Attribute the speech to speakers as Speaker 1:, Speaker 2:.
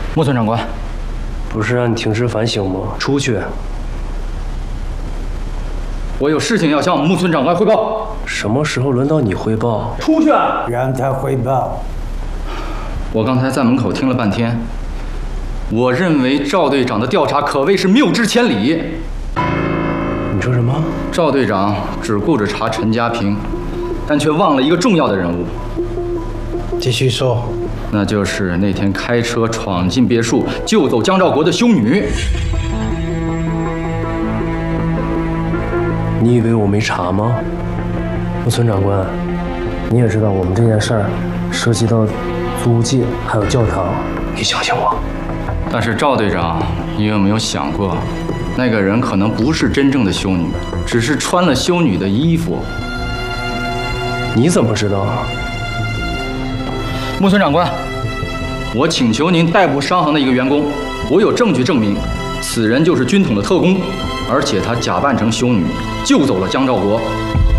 Speaker 1: 木村长官，
Speaker 2: 不是让你停职反省吗？出去！
Speaker 1: 我有事情要向木村长官汇报。
Speaker 2: 什么时候轮到你汇报？
Speaker 1: 出去！
Speaker 3: 让他汇报。
Speaker 1: 我刚才在门口听了半天，我认为赵队长的调查可谓是谬之千里。
Speaker 2: 你说什么？
Speaker 1: 赵队长只顾着查陈家平，但却忘了一个重要的人物。
Speaker 3: 继续说。
Speaker 1: 那就是那天开车闯进别墅救走江兆国的凶女。
Speaker 2: 你以为我没查吗？木村长官，你也知道我们这件事儿涉及到租界还有教堂，你相信我。
Speaker 1: 但是赵队长，你有没有想过，那个人可能不是真正的修女，只是穿了修女的衣服。
Speaker 2: 你怎么知道啊？
Speaker 1: 木村长官，我请求您逮捕商行的一个员工，我有证据证明，此人就是军统的特工，而且他假扮成修女救走了江兆国。